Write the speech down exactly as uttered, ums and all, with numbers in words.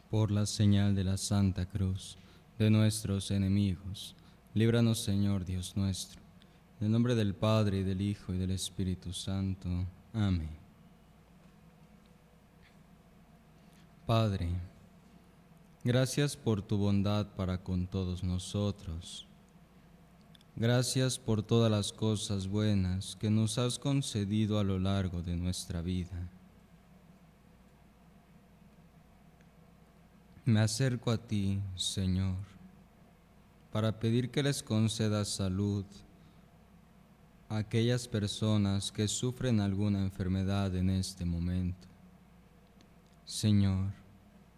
Por la señal de la Santa Cruz de nuestros enemigos, líbranos, Señor Dios nuestro. En el nombre del Padre, y del Hijo, y del Espíritu Santo. Amén. Padre, gracias por tu bondad para con todos nosotros. Gracias por todas las cosas buenas que nos has concedido a lo largo de nuestra vida. Me acerco a ti, Señor, para pedir que les concedas salud a aquellas personas que sufren alguna enfermedad en este momento. Señor,